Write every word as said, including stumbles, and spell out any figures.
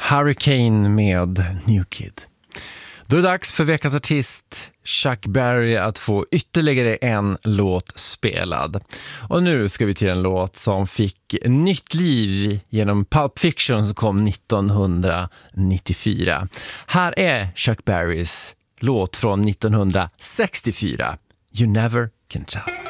Hurricane med New Kid. Då är det dags för veckans artist Chuck Berry att få ytterligare en låt spelad. Och nu ska vi till en låt som fick nytt liv genom Pulp Fiction som kom nittonhundranittiofyra. Här är Chuck Berrys låt från nittonhundrasextiofyra, You Never Can Tell.